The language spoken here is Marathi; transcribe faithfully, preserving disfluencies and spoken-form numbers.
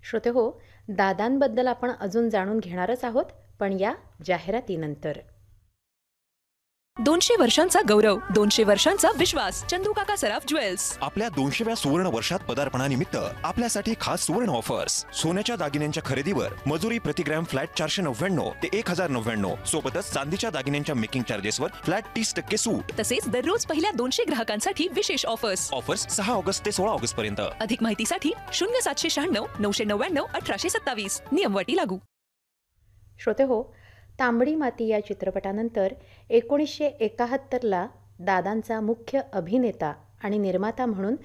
श्रोते हो, दादांबद्दल आपण अजून जाणून घेणारच आहोत, पण या जाहिरातीनंतर. दोनशे वर्षांचा गौरव, दोनशे वर्षांचा विश्वास. चंदू काका सराफ ज्वेल्स. आपल्या दोनशेव्या सुवर्ण वर्षात पदार्पणानिमित्त आपल्यासाठी खास सुवर्ण ऑफर्स. सोन्याच्या दागिन्यांच्या खरेदीवर मजुरी प्रति ग्रॅम फ्लॅट चारशे नव्याण्णव ते एक हजार नव्याण्णव. सोबतच चांदीच्या दागिन्यांच्या मेकिंग चार्जेसवर फ्लॅट तीस टक्के सूट. तसेच दररोज पहिल्या दोनशे ग्राहकांसाठी विशेष ऑफर्स. ऑफर्स सहा ऑगस्ट ते सोळा ऑगस्ट पर्यंत. अधिक माहितीसाठी शून्य सातशे शहाण्णव नऊशे नव्याण्णव अठराशे सत्तावीस. नियमवटी लागू. श्रोते हो, तांबडी माती या चित्रपटानंतर एकोणीसशे एकाहत्तरला दादांचा मुख्य अभिनेता आणि निर्माता म्हणून